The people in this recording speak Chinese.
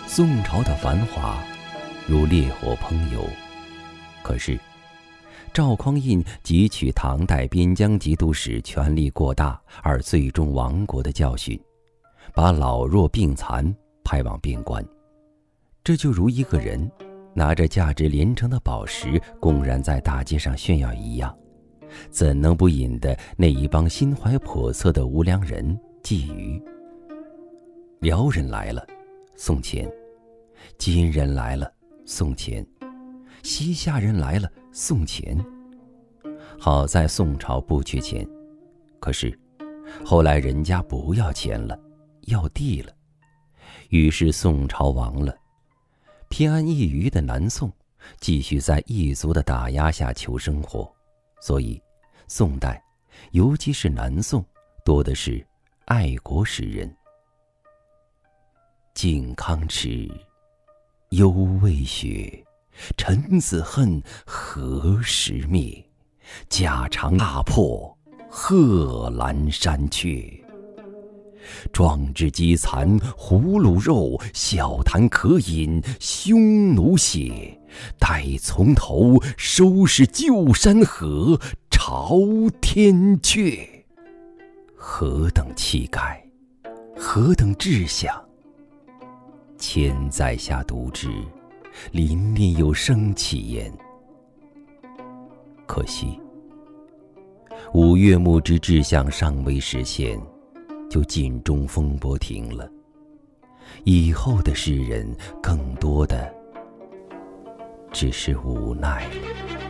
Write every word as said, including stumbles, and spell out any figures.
宋朝的繁华如烈火烹油，可是赵匡胤汲取唐代边疆节度使权力过大而最终亡国的教训，把老弱病残派往边关。这就如一个人拿着价值连城的宝石公然在大街上炫耀一样，怎能不引得那一帮心怀叵测的无良人觊觎？辽人来了，送钱；金人来了，送钱；西夏人来了，送钱。好在宋朝不缺钱，可是后来人家不要钱了，要地了，于是宋朝亡了。偏安一隅的南宋继续在异族的打压下求生活，所以宋代，尤其是南宋，多的是爱国诗人。靖康耻，犹未雪，臣子恨，何时灭？家常大破，贺兰山阙。壮志饥残胡虏肉，笑谈渴饮匈奴血。待从头，收拾旧山河，朝天阙。何等气概，何等志向！千载下读之，凛凛有生气焉。可惜，五岳牧之志向尚未实现，就尽中风波停了。以后的诗人，更多的只是无奈了。